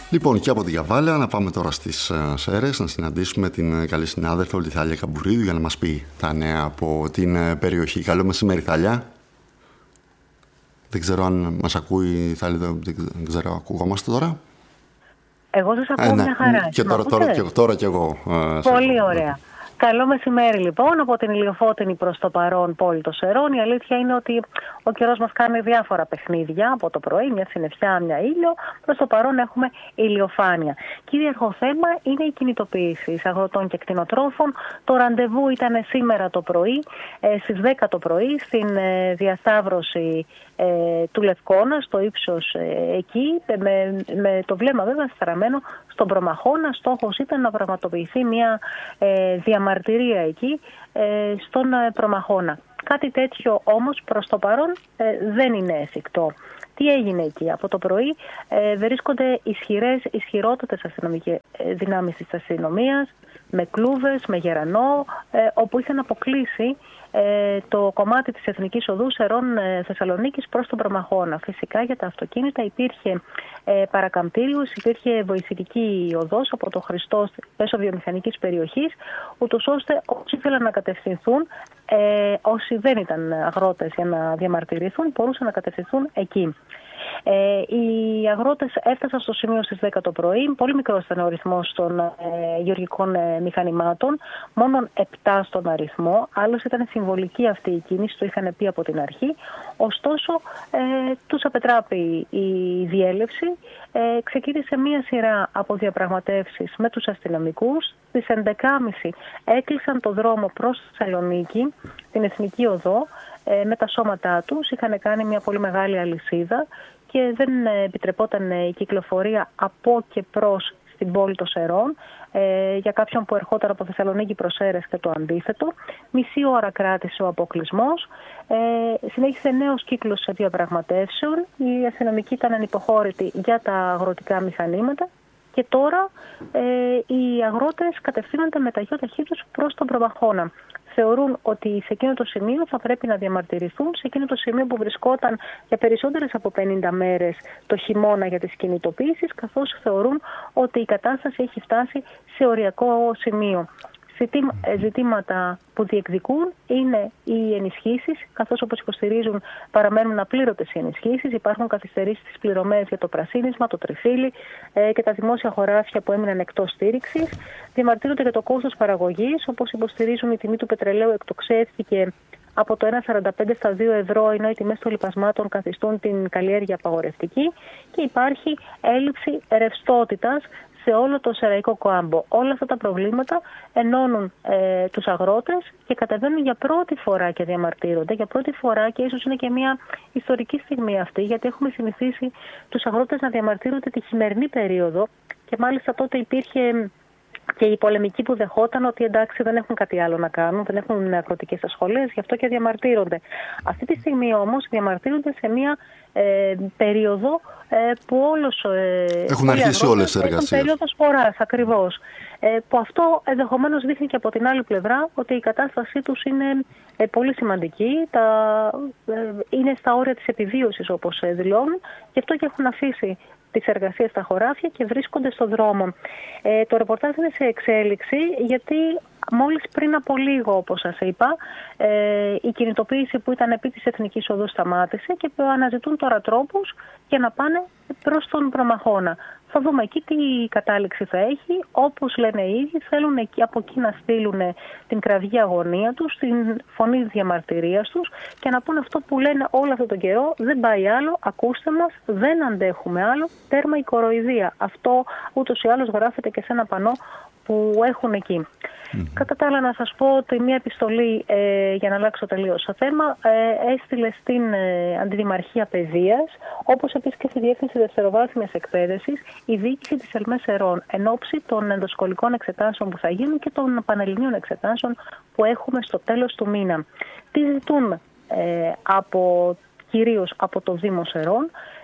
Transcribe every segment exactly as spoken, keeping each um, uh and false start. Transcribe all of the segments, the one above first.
Λοιπόν, και από τη Γιαβάλα να πάμε τώρα στις Σέρρες να συναντήσουμε την καλή συνάδελφο τη Θάλια Καμπουρίδου για να μας πει τα νέα από την περιοχή. Καλό μεσημέρι, Θάλια. Δεν ξέρω αν μας ακούει, Θάλια, δεν ξέρω, ακούγόμαστε τώρα. Εγώ σας ακούω ε, ναι. μια χαρά. Και τώρα, τώρα, και, τώρα και εγώ. Πολύ ωραία. Καλό μεσημέρι λοιπόν από την ηλιοφώτινη προς το παρόν πόλη των Σερών. Η αλήθεια είναι ότι ο καιρός μας κάνει διάφορα παιχνίδια από το πρωί, μια συννεφιά, μια ήλιο. Προς το παρόν έχουμε ηλιοφάνεια. Κυρίαρχο θέμα είναι η κινητοποίηση αγροτών και κτηνοτρόφων. Το ραντεβού ήταν σήμερα το πρωί, ε, στις δέκα το πρωί, στην ε, διασταύρωση ε, του Λευκώνα, στο ύψος ε, εκεί, με, με το βλέμμα βέβαια στραμμένο στον Προμαχώνα. Στόχος ήταν να πραγματοποιηθεί μια ε, διαμαρτυρία εκεί ε, στον ε, Προμαχώνα. Κάτι τέτοιο όμως προς το παρόν ε, δεν είναι εφικτό. Τι έγινε εκεί? Από το πρωί ε, βρίσκονται ισχυρές, ισχυρότατες αστυνομικές ε, δυνάμεις της αστυνομίας, με κλούβες, με γερανό, ε, όπου είχαν αποκλείσει ε, το κομμάτι της Εθνικής Οδού Σερών ε, Θεσσαλονίκης προς τον Προμαχώνα. Φυσικά για τα αυτοκίνητα υπήρχε ε, παρακαμπτήριος, υπήρχε βοηθητική οδός από το Χριστό μέσω βιομηχανικής περιοχής, ούτως ώστε όσοι ήθελαν να κατευθυνθούν, ε, όσοι δεν ήταν αγρότες για να διαμαρτυρηθούν, μπορούσαν να κατευθυνθούν εκεί. Ε, οι αγρότες έφτασαν στο σημείο στις δέκα το πρωί. Πολύ μικρός ήταν ο ρυθμός των ε, γεωργικών ε, μηχανημάτων, μόνον επτά στον αριθμό. Άλλως ήταν συμβολική αυτή η κίνηση, το είχαν πει από την αρχή. Ωστόσο, ε, τους απετράπη η διέλευση. Ε, ξεκίνησε μία σειρά από διαπραγματεύσεις με τους αστυνομικούς. Στις έντεκα και μισή έκλεισαν το δρόμο προς Θεσσαλονίκη, την Εθνική Οδό, ε, με τα σώματά τους. Είχαν κάνει μια πολύ μεγάλη αλυσίδα και δεν επιτρεπόταν η κυκλοφορία από και προς στην πόλη των Σερών ε, για κάποιον που ερχόταν από Θεσσαλονίκη προς Σέρρες και το αντίθετο. Μισή ώρα κράτησε ο αποκλεισμός. Ε, συνέχισε νέος κύκλος διαπραγματεύσεων. Οι αστυνομικοί ήταν ανυποχώρητοι για τα αγροτικά μηχανήματα. Και τώρα ε, οι αγρότες κατευθύνονται με τα γιοταχή τους προς τον Προμαχώνα. Θεωρούν ότι σε εκείνο το σημείο θα πρέπει να διαμαρτυρηθούν, σε εκείνο το σημείο που βρισκόταν για περισσότερες από πενήντα μέρες το χειμώνα για τις κινητοποίησεις, καθώς θεωρούν ότι η κατάσταση έχει φτάσει σε οριακό σημείο. Ζητήματα που διεκδικούν είναι οι ενισχύσεις, καθώς όπως υποστηρίζουν παραμένουν απλήρωτες οι ενισχύσεις. Υπάρχουν καθυστερήσεις στις πληρωμές για το πρασίνισμα, το τριφύλι ε, και τα δημόσια χωράφια που έμειναν εκτός στήριξης. Διαμαρτύρονται για το κόστος παραγωγής, όπως υποστηρίζουν η τιμή του πετρελαίου εκτοξεύθηκε από το ένα κόμμα σαράντα πέντε στα δύο ευρώ, ενώ οι τιμές των λιπασμάτων καθιστούν την καλλιέργεια απαγορευτική, και υπάρχει έλλειψη ρευστότητας σε όλο το σεραϊκό κόαμπο. Όλα αυτά τα προβλήματα ενώνουν ε, τους αγρότες και κατεβαίνουν για πρώτη φορά και διαμαρτύρονται. Για πρώτη φορά, και ίσως είναι και μια ιστορική στιγμή αυτή, γιατί έχουμε συνηθίσει τους αγρότες να διαμαρτύρονται τη χειμερινή περίοδο και μάλιστα τότε υπήρχε και η πολεμική που δεχόταν ότι εντάξει δεν έχουν κάτι άλλο να κάνουν, δεν έχουν αγροτικές ασχολίες, γι' αυτό και διαμαρτύρονται. Αυτή τη στιγμή όμως διαμαρτύρονται σε μια ε, περίοδο ε, που όλος... Ε, έχουν αρχίσει όλες οι εργασίες. Περίοδος φοράς, ακριβώς. Ε, που αυτό ενδεχομένως δείχνει και από την άλλη πλευρά ότι η κατάστασή τους είναι ε, πολύ σημαντική, τα, ε, είναι στα όρια της επιβίωσης όπως ε, δηλώνουν, γι' αυτό και έχουν αφήσει τις εργασίες στα χωράφια και βρίσκονται στο δρόμο. Ε, το ρεπορτάζ είναι σε εξέλιξη, γιατί μόλις πριν από λίγο, όπως σας είπα, ε, η κινητοποίηση που ήταν επί της Εθνικής Οδού σταμάτησε και αναζητούν τώρα τρόπους για να πάνε προς τον Προμαχώνα. Θα δούμε εκεί τι κατάληξη θα έχει. Όπως λένε οι ίδιοι, θέλουν εκεί, από εκεί να στείλουν την κραυγή αγωνία τους, την φωνή διαμαρτυρίας τους και να πούνε αυτό που λένε όλο αυτόν τον καιρό: δεν πάει άλλο, ακούστε μας, δεν αντέχουμε άλλο, τέρμα η κοροϊδία. Αυτό ούτως ή άλλως γράφεται και σε ένα πανό που έχουν εκεί. Mm-hmm. Κατά τα άλλα, να σας πω ότι μια επιστολή, ε, για να αλλάξω τελείως το θέμα, ε, έστειλε στην ε, Αντιδημαρχία Παιδείας, όπως επίσης και στη Διεύθυνση Δευτεροβάθμιας Εκπαίδευσης, η διοίκηση της ΕΛΜΕ Σερών, εν ώψη των ενδοσχολικών εξετάσεων που θα γίνουν και των πανελληνίων εξετάσεων που έχουμε στο τέλος του μήνα. Τι ζητούν ε, από, κυρίως από το Δήμο Σερών?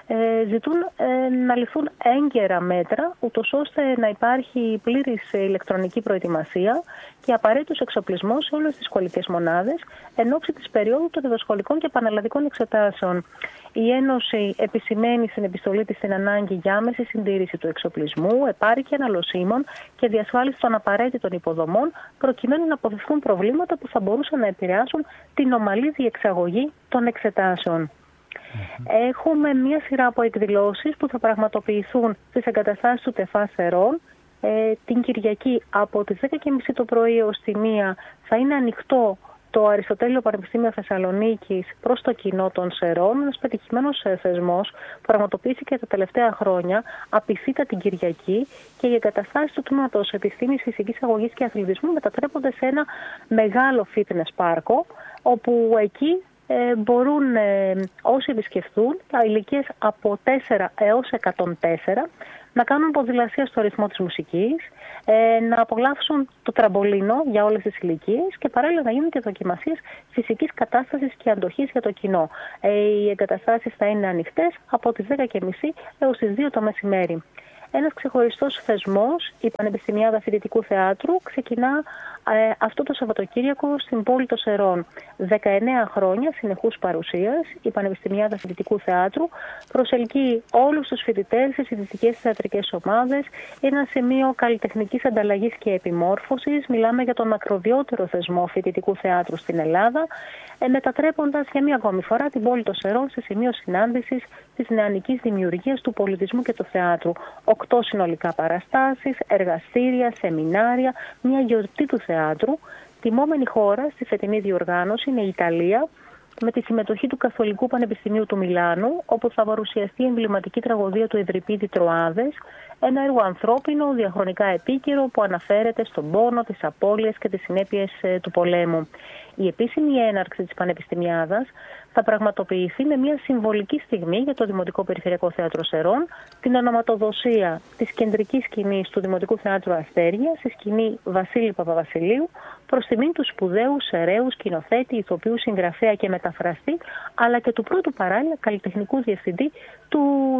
ε, ζητούν ε, να ληφθούν έγκαιρα μέτρα, ούτως ώστε να υπάρχει πλήρης ηλεκτρονική προετοιμασία και απαραίτητος εξοπλισμός σε όλες τις σχολικές μονάδες εν ώψη της περίοδου των διδασκαλικών και πανελλαδικών εξετάσεων. Η Ένωση επισημαίνει στην επιστολή της την ανάγκη για άμεση συντήρηση του εξοπλισμού, επάρκεια αναλωσίμων και διασφάλιση των απαραίτητων υποδομών, προκειμένου να αποφευχθούν προβλήματα που θα μπορούσαν να επηρεάσουν την ομαλή διεξαγωγή των εξετάσεων. Mm-hmm. Έχουμε μία σειρά από εκδηλώσεις που θα πραγματοποιηθούν στις εγκαταστάσεις του ΤΕΦΑ Σερών. Ε, την Κυριακή από τις δέκα και μισή το πρωί έως τη μία θα είναι ανοιχτό το Αριστοτέλειο Πανεπιστήμιο Θεσσαλονίκης προς το κοινό των Σερών, ένας πετυχημένος θεσμός που πραγματοποιήθηκε τα τελευταία χρόνια, απειθήτα την Κυριακή, και οι εγκαταστάσεις του Τμήματος Επιστήμης Φυσικής Αγωγής και Αθλητισμού μετατρέπονται σε ένα μεγάλο fitness πάρκο, όπου εκεί ε, μπορούν ε, όσοι επισκεφθούν, τα ηλικίες από τέσσερα έως εκατόν τέσσερα, να κάνουν ποδηλασία στο ρυθμό της μουσικής, ε, να απολαύσουν το τραμπολίνο για όλες τις ηλικίες και παράλληλα να γίνουν και δοκιμασίες φυσικής κατάστασης και αντοχής για το κοινό. Ε, οι εγκαταστάσεις θα είναι ανοιχτές από τις δέκα και μισή έως τις δύο το μεσημέρι. Ένας ξεχωριστός θεσμός, η Πανεπιστημιάδα Φοιτητικού Θεάτρου, ξεκινά ε, αυτό το Σαββατοκύριακο στην πόλη των Σερών. δεκαεννέα χρόνια συνεχούς παρουσίας, η Πανεπιστημιάδα Φοιτητικού Θεάτρου προσελκύει όλους τους φοιτητές στις φοιτητικές θεατρικές ομάδες. Είναι ένα σημείο καλλιτεχνικής ανταλλαγής και επιμόρφωσης. Μιλάμε για τον μακροβιότερο θεσμό φοιτητικού θεάτρου στην Ελλάδα, ε, μετατρέποντας για μία ακόμη φορά την πόλη των Σερών σε σημείο συνάντησης της νεανικής δημιουργίας, του πολιτισμού και του θεάτρου. Οκτώ συνολικά παραστάσεις, εργαστήρια, σεμινάρια, μια γιορτή του θεάτρου. Τιμόμενη χώρα στη φετινή διοργάνωση είναι η Ιταλία, με τη συμμετοχή του Καθολικού Πανεπιστημίου του Μιλάνου, όπου θα παρουσιαστεί η εμβληματική τραγωδία του Ευρυπίδη Τροάδες, ένα έργο ανθρώπινο, διαχρονικά επίκαιρο, που αναφέρεται στον πόνο, τις απώλειες και τις συνέπειες του πολέμου. Η επίσημη έναρξη της Πανεπιστημιάδας θα πραγματοποιηθεί με μια συμβολική στιγμή για το Δημοτικό Περιφερειακό Θέατρο Σερών, την ονοματοδοσία της κεντρικής σκηνής του Δημοτικού Θεάτρου Αστέρια στη σκηνή Βασίλη Παπαβασιλείου, προς τιμήν του σπουδαίου Σεραίου σκηνοθέτη, ηθοποιού, συγγραφέα και μεταφραστή, αλλά και του πρώτου παράλληλα καλλιτεχνικού διευθυντή του,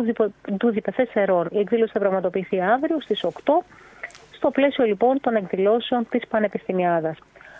του ΔΠΘ Σερών. Η εκδήλωση θα πραγματοποιηθεί αύριο στις οκτώ, στο πλαίσιο λοιπόν των εκδηλώσεων της Πανεπιστημιάδας.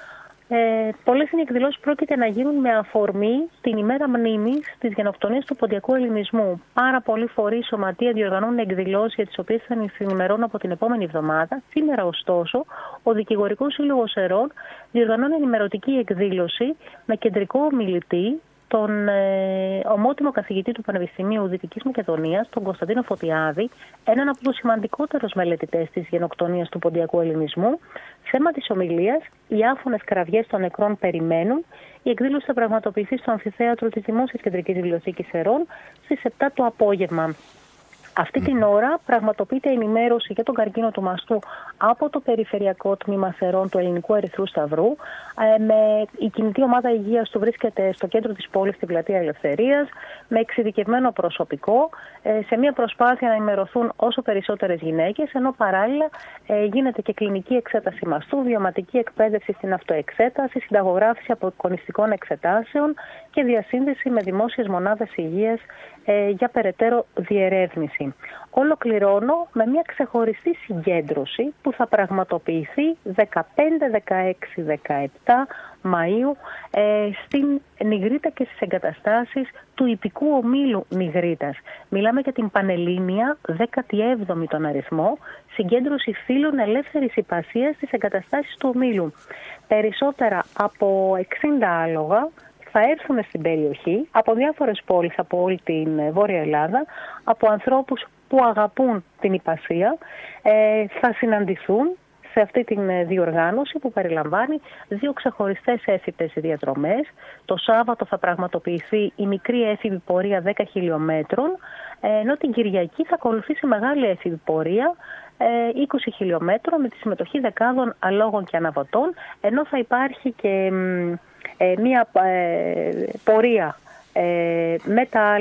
Ε, πολλές είναι οι εκδηλώσεις που πρόκειται να γίνουν με αφορμή την ημέρα μνήμης της γενοκτονίας του ποντιακού ελληνισμού. Πάρα πολλοί φορείς, σωματεία διοργανώνουν εκδηλώσεις για τις οποίες θα ενημερώνουν από την επόμενη εβδομάδα. Σήμερα, ωστόσο, ο Δικηγορικός Σύλλογος Σερών διοργανώνει ενημερωτική εκδήλωση με κεντρικό ομιλητή τον ε, ομότιμο καθηγητή του Πανεπιστημίου Δυτικής Μακεδονίας, τον Κωνσταντίνο Φωτιάδη, έναν από τους σημαντικότερους μελετητές της γενοκτονίας του ποντιακού ελληνισμού. Θέμα της ομιλίας, οι άφωνες κραυγές των νεκρών περιμένουν. Η εκδήλωση θα πραγματοποιηθεί στο αμφιθέατρο της Δημόσιας Κεντρικής Βιβλιοθήκης Σερών στις επτά το απόγευμα. Αυτή την ώρα πραγματοποιείται ενημέρωση για τον καρκίνο του μαστού από το Περιφερειακό Τμήμα Σερών του Ελληνικού Ερυθρού Σταυρού. Ε, με η κινητή ομάδα υγείας του βρίσκεται στο κέντρο της πόλης, στην Πλατεία Ελευθερίας, με εξειδικευμένο προσωπικό, ε, σε μια προσπάθεια να ενημερωθούν όσο περισσότερες γυναίκες, ενώ παράλληλα ε, γίνεται και κλινική εξέταση μαστού, βιωματική εκπαίδευση στην αυτοεξέταση, συνταγογράφηση αποκονιστικών εξετάσεων και διασύνδεση με δημόσιες μονάδες υγείας ε, για περαιτέρω διερεύνηση. Ολοκληρώνω με μια ξεχωριστή συγκέντρωση που θα πραγματοποιηθεί δεκαπέντε, δεκαέξι, δεκαεπτά Μαΐου ε, στην Νιγρήτα και στις εγκαταστάσεις του Ιππικού Ομίλου Νιγρήτας. Μιλάμε για την Πανελλήνια, δέκατη έβδομη τον αριθμό, συγκέντρωση φίλων ελεύθερης υπασίας στις εγκαταστάσεις του Ομίλου. Περισσότερα από εξήντα άλογα θα έρθουν στην περιοχή από διάφορες πόλεις από όλη την Βόρεια Ελλάδα, από ανθρώπους που αγαπούν την υπασία, ε, θα συναντηθούν σε αυτή την διοργάνωση που περιλαμβάνει δύο ξεχωριστές έφηπες διαδρομές. Το Σάββατο θα πραγματοποιηθεί η μικρή έφηπη πορεία δέκα χιλιόμετρων, ενώ την Κυριακή θα ακολουθήσει μεγάλη έφηπη πορεία είκοσι χιλιόμετρων με τη συμμετοχή δεκάδων αλόγων και αναβατών, ενώ θα υπάρχει και ε, μία ε, πορεία ε, με τα άλογα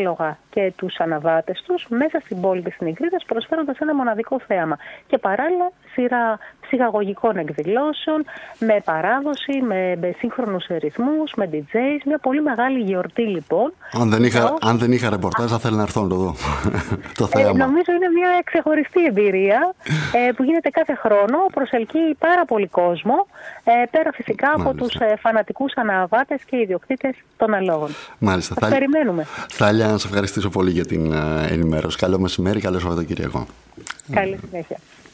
και τους αναβάτες τους μέσα στην πόλη της Νικρίτας, προσφέροντας ένα μοναδικό θέαμα. Και παράλληλα σειρά ψυχαγωγικών εκδηλώσεων, με παράδοση, με, με σύγχρονους ρυθμούς, με ντι τζέις, μια πολύ μεγάλη γιορτή λοιπόν. Αν δεν είχα, το... αν δεν είχα ρεπορτάζ θα θέλω να έρθω να το δω, το θέαμα. Ε, νομίζω είναι μια ξεχωριστή εμπειρία ε, που γίνεται κάθε χρόνο, προσελκύει πάρα πολύ κόσμο, ε, πέρα φυσικά από Μάλιστα. τους ε, φανατικούς αναβάτες και ιδιοκτήτες των αλόγων. Μάλιστα. Θα περιμένουμε. Θάλια, να σε ευχαριστήσω πολύ για την ε, ενημέρωση. Καλό μεσημέρι, καλό Σαββατοκύριακο. Καλή συνέχεια.